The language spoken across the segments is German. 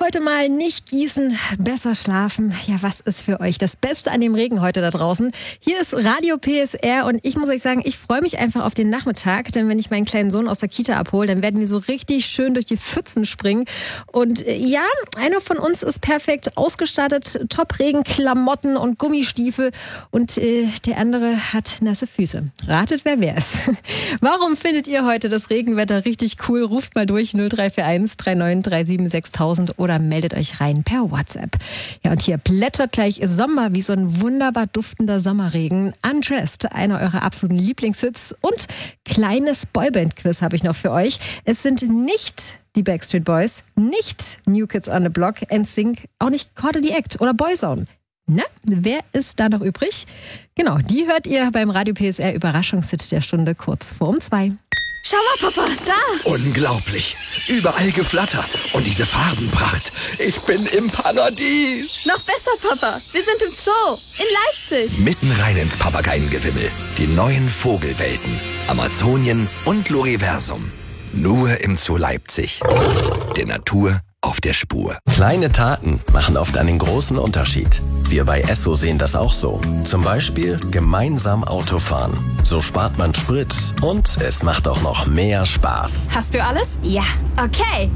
Heute mal nicht gießen, besser schlafen. Ja, was ist für euch das Beste an dem Regen heute da draußen? Hier ist Radio PSR und ich muss euch sagen, ich freue mich einfach auf den Nachmittag, denn wenn ich meinen kleinen Sohn aus der Kita abhole, dann werden wir so richtig schön durch die Pfützen springen. Und ja, einer von uns ist perfekt ausgestattet, Top-Regenklamotten und Gummistiefel und der andere hat nasse Füße. Ratet, wer ist. Warum findet ihr heute das Regenwetter richtig cool? Ruft mal durch 0341 3937 6000 oder meldet euch rein per WhatsApp. Ja, und hier plättert gleich Sommer wie so ein wunderbar duftender Sommerregen. Undressed, einer eurer absoluten Lieblingshits. Und kleines Boyband-Quiz habe ich noch für euch. Es sind nicht die Backstreet Boys, nicht New Kids on the Block, NSYNC, auch nicht Corda the Act oder Boyzone. Na, wer ist da noch übrig? Genau, die hört ihr beim Radio PSR Überraschungshit der Stunde kurz vor um 2. Schau mal, Papa, da! Unglaublich! Überall Geflatter und diese Farbenpracht. Ich bin im Paradies! Noch besser, Papa, wir sind im Zoo, in Leipzig. Mitten rein ins Papageiengewimmel. Die neuen Vogelwelten, Amazonien und Loriversum. Nur im Zoo Leipzig. Der Natur auf der Spur. Kleine Taten machen oft einen großen Unterschied. Wir bei Esso sehen das auch so. Zum Beispiel gemeinsam Autofahren. So spart man Sprit und es macht auch noch mehr Spaß. Hast du alles? Ja. Okay,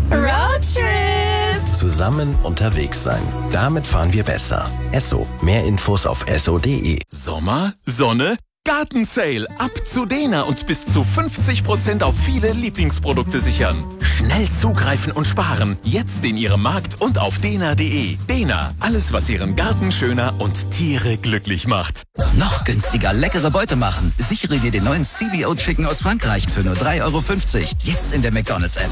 Roadtrip! Zusammen unterwegs sein. Damit fahren wir besser. Esso. Mehr Infos auf esso.de. Sommer, Sonne, Gartensale. Ab zu Dena und bis zu 50% auf viele Lieblingsprodukte sichern. Schnell zugreifen und sparen. Jetzt in Ihrem Markt und auf dena.de. Dena, alles was Ihren Garten schöner und Tiere glücklich macht. Noch günstiger leckere Beute machen. Sichere dir den neuen CBO Chicken aus Frankreich für nur 3,50 €. Jetzt in der McDonald's-App.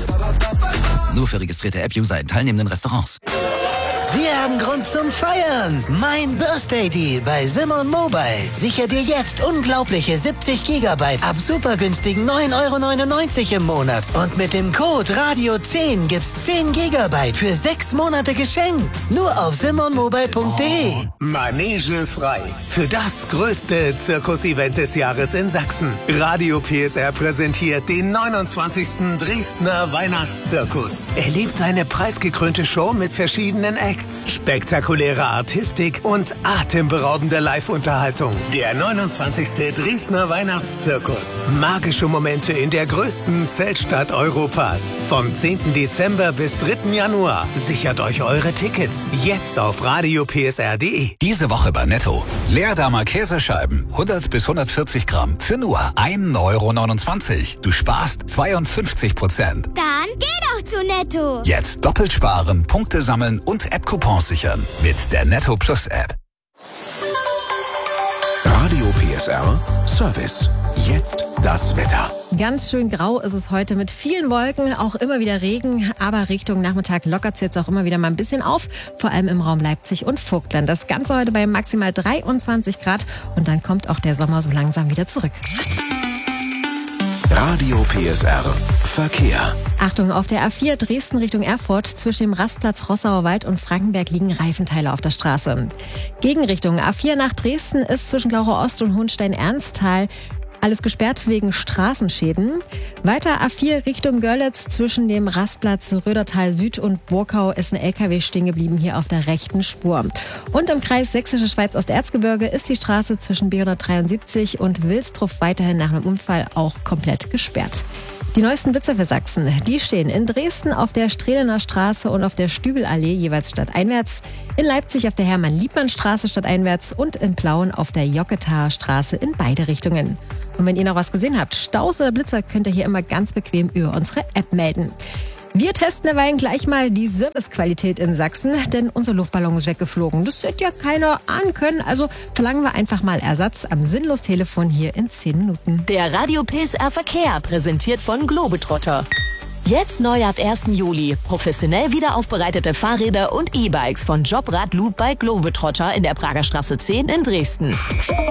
Nur für registrierte App-User in teilnehmenden Restaurants. Wir haben Grund zum Feiern. Mein Birthday Deal bei Simon Mobile. Sicher dir jetzt unglaubliche 70 GB ab super günstigen 9,99 € im Monat. Und mit dem Code Radio10 gibt's 10 GB für 6 Monate geschenkt. Nur auf simonmobile.de. Manege frei. Für das größte Zirkus-Event des Jahres in Sachsen. Radio PSR präsentiert den 29. Dresdner Weihnachtszirkus. Erlebt eine preisgekrönte Show mit verschiedenen Acts, spektakuläre Artistik und atemberaubende Live-Unterhaltung. Der 29. Dresdner Weihnachtszirkus. Magische Momente in der größten Zeltstadt Europas. Vom 10. Dezember bis 3. Januar. Sichert euch eure Tickets jetzt auf radiopsr.de. Diese Woche bei Netto. Leerdammer Käsescheiben, 100 bis 140 Gramm für nur 1,29 €. Du sparst 52%. Dann geh doch zu Netto. Jetzt doppelt sparen, Punkte sammeln und App-Coupons sichern mit der Netto Plus App. Radio PSR Service. Jetzt das Wetter. Ganz schön grau ist es heute mit vielen Wolken, auch immer wieder Regen, aber Richtung Nachmittag lockert es jetzt auch immer wieder mal ein bisschen auf, vor allem im Raum Leipzig und Vogtland. Das Ganze heute bei maximal 23 Grad und dann kommt auch der Sommer so langsam wieder zurück. Radio PSR Verkehr. Achtung, auf der A4 Dresden Richtung Erfurt zwischen dem Rastplatz Rossauer Wald und Frankenberg liegen Reifenteile auf der Straße. Gegenrichtung A4 nach Dresden ist zwischen Glauchau Ost und Hohenstein-Ernsthal alles gesperrt wegen Straßenschäden. Weiter A4 Richtung Görlitz zwischen dem Rastplatz Rödertal Süd und Burkau ist ein LKW stehen geblieben hier auf der rechten Spur. Und im Kreis Sächsische Schweiz-Osterzgebirge ist die Straße zwischen B173 und Wilsdruff weiterhin nach einem Unfall auch komplett gesperrt. Die neuesten Blitzer für Sachsen, die stehen in Dresden auf der Strehlener Straße und auf der Stübelallee jeweils stadteinwärts, in Leipzig auf der Hermann-Liebmann-Straße stadteinwärts und in Plauen auf der Jocketaer Straße in beide Richtungen. Und wenn ihr noch was gesehen habt, Staus oder Blitzer, könnt ihr hier immer ganz bequem über unsere App melden. Wir testen derweil gleich mal die Servicequalität in Sachsen, denn unser Luftballon ist weggeflogen. Das hätte ja keiner ahnen können, also verlangen wir einfach mal Ersatz am Sinnlos-Telefon hier in 10 Minuten. Der Radio PSR Verkehr, präsentiert von Globetrotter. Jetzt neu ab 1. Juli. Professionell wiederaufbereitete Fahrräder und E-Bikes von Jobrad Loop bei Globetrotter in der Prager Straße 10 in Dresden.